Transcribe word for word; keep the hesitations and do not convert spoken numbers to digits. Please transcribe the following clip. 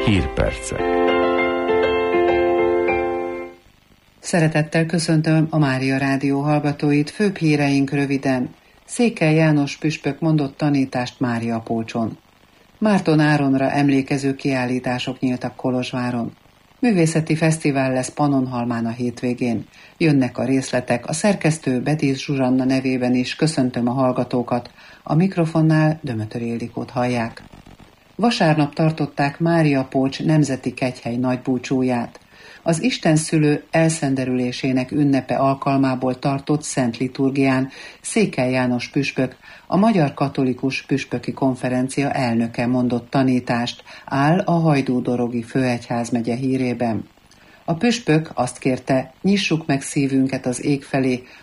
Hírpercek. Szeretettel köszöntöm a Mária Rádió hallgatóit, főbb híreink röviden. Székely János püspök mondott tanítást Mária Pócson. Márton Áronra emlékező kiállítások nyíltak Kolozsváron. Művészeti fesztivál lesz Pannonhalmán a hétvégén. Jönnek a részletek, a szerkesztő Bedísz Zsuzsanna nevében is köszöntöm a hallgatókat. A mikrofonnál Dömötör Ildikót hallják. Vasárnap tartották Mária Pócs nemzeti kegyhely nagybúcsúját. Az istenszülő elszenderülésének ünnepe alkalmából tartott szent liturgián Székely János püspök, a Magyar Katolikus Püspöki Konferencia elnöke mondott tanítást, áll a Hajdú-dorogi főegyházmegye hírében. A püspök azt kérte, nyissuk meg szívünket az ég felé,